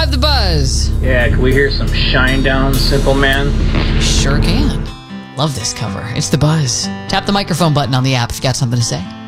95.5 The Buzz. Yeah, can we hear some Shinedown, Simple Man? Sure can. Love this cover. It's The Buzz. Tap the microphone button on the app if you got something to say.